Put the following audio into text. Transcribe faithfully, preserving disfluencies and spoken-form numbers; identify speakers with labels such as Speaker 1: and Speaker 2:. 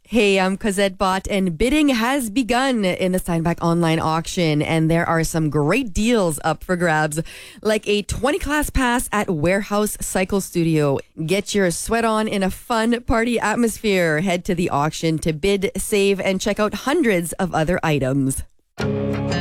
Speaker 1: Hey, I'm Cosette Bott, and bidding has begun in the Steinbach online auction, and there are some great deals up for grabs, like a twenty class pass at Warehouse Cycle Studio. Get your sweat on in a fun party atmosphere. Head to the auction to bid, save, and check out hundreds of other items.